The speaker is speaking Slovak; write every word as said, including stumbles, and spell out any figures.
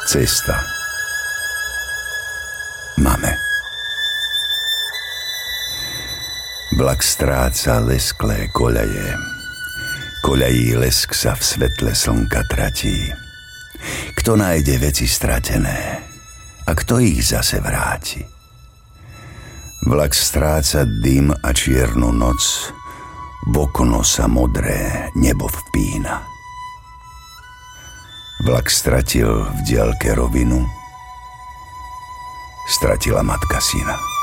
Cesta. Máme. Vlak stráca lesklé koľaje. Koľají lesk sa v svetle slnka tratí. Kto nájde veci stratené a kto ich zase vráti? Vlak stráca dym a čiernu noc. V okno sa modré nebo vpína. Vlak stratil v diaľke rovinu. Stratila matka syna.